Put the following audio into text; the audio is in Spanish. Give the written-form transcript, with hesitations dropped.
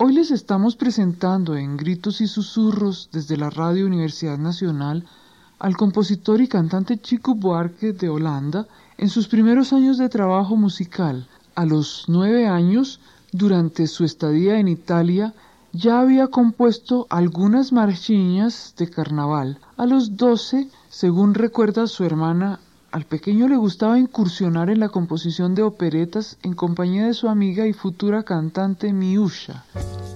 Hoy les estamos presentando en Gritos y Susurros desde la Radio Universidad Nacional al compositor y cantante Chico Buarque de Holanda en sus primeros años de trabajo musical. A los 9 años, durante su estadía en Italia, ya había compuesto algunas marchiñas de carnaval. A los 12, según recuerda su hermana, al pequeño le gustaba incursionar en la composición de operetas en compañía de su amiga y futura cantante Miúcha.